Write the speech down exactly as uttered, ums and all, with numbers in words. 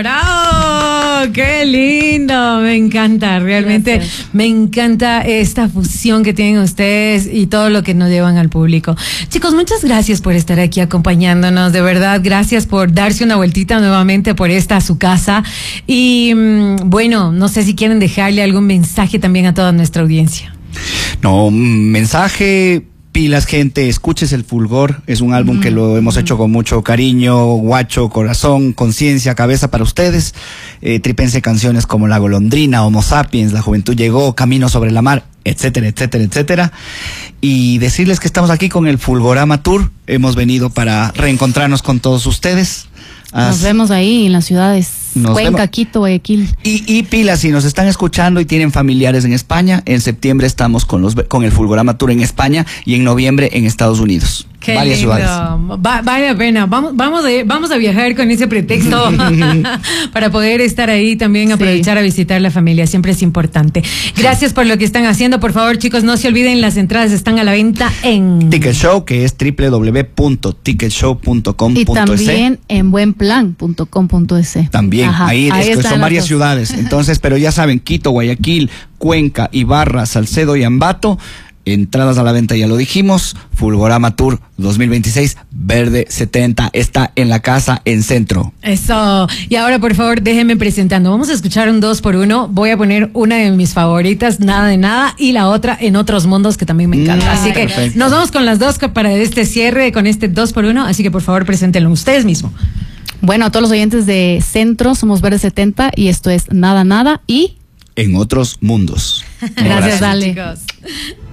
¡Bravo! ¡Qué lindo! Me encanta, realmente Gracias. me encanta esta fusión que tienen ustedes y todo lo que nos llevan al público. Chicos, muchas gracias por estar aquí acompañándonos, de verdad, gracias por darse una vueltita nuevamente por esta su casa y bueno, no sé si quieren dejarle algún mensaje también a toda nuestra audiencia. No, mensaje... Pilas, gente, escuches El Fulgor, es un álbum mm. que lo hemos hecho con mucho cariño, guacho, corazón, conciencia, cabeza para ustedes. Eh, tripense canciones como La Golondrina, Homo Sapiens, La Juventud Llegó, Camino sobre la Mar, etcétera, etcétera, etcétera. Y decirles que estamos aquí con el Fulgorama Tour, hemos venido para reencontrarnos con todos ustedes. Nos As... vemos ahí en las ciudades. Nos Cuenca, vemos. Quito, Guayaquil. Y, y pilas, si nos están escuchando y tienen familiares en España, en septiembre estamos con los con el Fulgorama Tour en España y en noviembre en Estados Unidos. Qué Varias lindo. ciudades. Va, vale la pena. Vamos, vamos, a, vamos a viajar con ese pretexto para poder estar ahí también, aprovechar sí. a visitar la familia. Siempre es importante. Gracias por lo que están haciendo. Por favor, chicos, no se olviden, las entradas están a la venta en Ticket Show, que es doble u doble u doble u punto ticket show punto com punto es. Y también en buenplan punto com punto es. También, Ajá. ahí, ahí es, son varias ciudades. Entonces, pero ya saben, Quito, Guayaquil, Cuenca, Ibarra, Salcedo y Ambato. Entradas a la venta, ya lo dijimos. Fulgorama Tour dos mil veintiséis, Verde setenta, está en la casa, en Centro. Eso. Y ahora, por favor, déjenme presentando. Vamos a escuchar un dos por uno. Voy a poner una de mis favoritas, Nada de Nada, y la otra, En Otros Mundos, que también me encanta. Mm, Así que perfecto. Nos vamos con las dos para este cierre, con este dos por uno. Así que, por favor, preséntenlo ustedes mismos. Bueno, a todos los oyentes de Centro, somos Verde setenta y esto es Nada Nada y En Otros Mundos. Gracias, dale. Chicos.